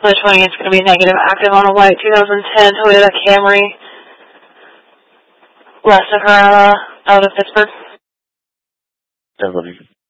The 20th is going to be negative active on a white 2010 Toyota Camry. West of Corona, out of Pittsburgh. Definitely.